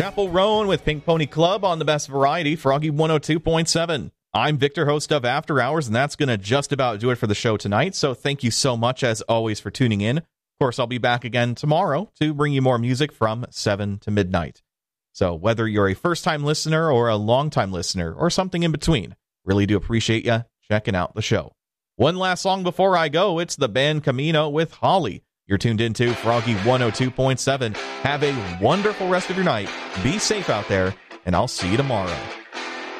Chapel Roan with Pink Pony Club on the best variety, Froggy 102.7. I'm Victor, host of After Hours, and that's going to just about do it for the show tonight. So thank you so much, as always, for tuning in. Of course, I'll be back again tomorrow to bring you more music from 7 to midnight. So whether you're a first-time listener or a long-time listener or something in between, really do appreciate you checking out the show. One last song before I go, it's the band Camino with Holly. You're tuned into Froggy 102.7. Have a wonderful rest of your night. Be safe out there, and I'll see you tomorrow.